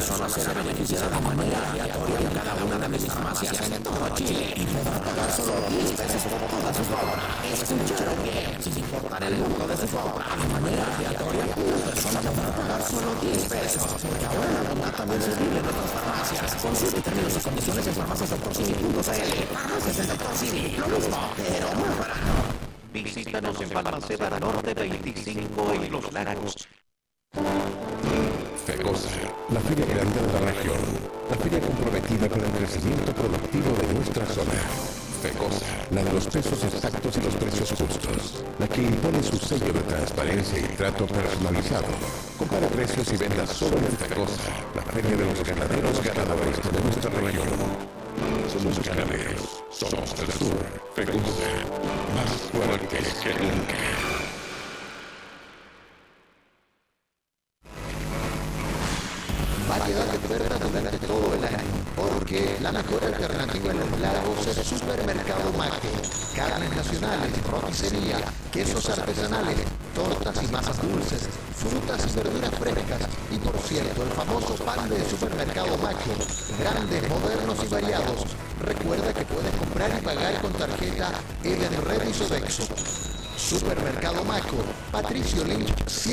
persona será beneficiada de manera aleatoria en cada una de mis farmacias en todo Chile y podrá pagar solo 10 pesos por toda su obra. ¿Escucharon bien? Sin importar el monto de su obra, de manera aleatoria, una persona podrá pagar solo 10 pesos. Porque ahora la bondad también se vive en nuestras farmacias. Consulte términos y condiciones en farmaciasdoctorcini.cl. Farmacias del Dr. Cini, lo mismo, pero más barato. Visítanos en Balmaceda Norte 25 y Los Lagos. FECOSA, la feria grande de la región, la feria comprometida con el crecimiento productivo de nuestra zona. FECOSA, la de los pesos exactos y los precios justos, la que impone su sello de transparencia y trato personalizado. Compara precios y vendas solo en FECOSA, la feria de los ganaderos ganadores de nuestra región. Somos ganaderos, somos del sur. FECOSA, más fuertes que nunca. Variedad de ofertas durante todo el año, porque la mejor alternativa en los lagos es Supermercado Macro. Carnes nacionales, roticería, quesos artesanales, tortas y masas dulces, frutas y verduras frescas. Y por cierto, el famoso pan de Supermercado Macro, grandes, modernos y variados. Recuerda que puedes comprar y pagar con tarjeta Eden Red y Sodexo. Supermercado Macro, Patricio Lynch,